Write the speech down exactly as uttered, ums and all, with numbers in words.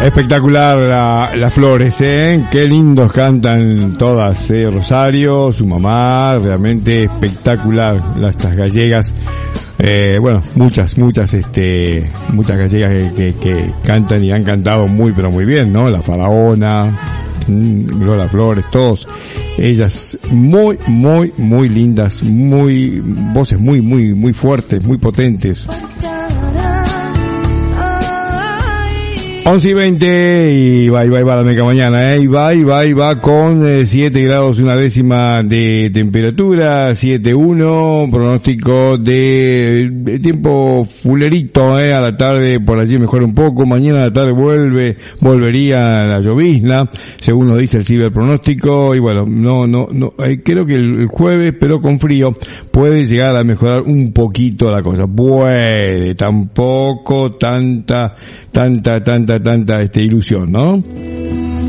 Espectacular la, las flores, ¿eh? Qué lindos cantan todas, ¿eh? Rosario, su mamá, realmente espectacular, las, estas gallegas, eh, bueno, muchas, muchas, este, muchas gallegas que, que, que cantan y han cantado muy, pero muy bien, ¿no? La Faraona, Lola Flores, todos, ellas muy, muy, muy lindas, muy, voces muy, muy, muy fuertes, muy potentes. once y veinte y va y va y va la meca mañana, ¿eh? Y va y va y va con eh, siete grados una décima de temperatura, siete uno, pronóstico de, de tiempo fulerito, ¿eh? A la tarde por allí mejora un poco, mañana a la tarde vuelve, volvería la llovizna, según nos dice el ciberpronóstico, y bueno, no, no, no, eh, creo que el, el jueves, pero con frío, puede llegar a mejorar un poquito la cosa, puede, tampoco tanta, tanta, tanta, tanta este ilusión, ¿no?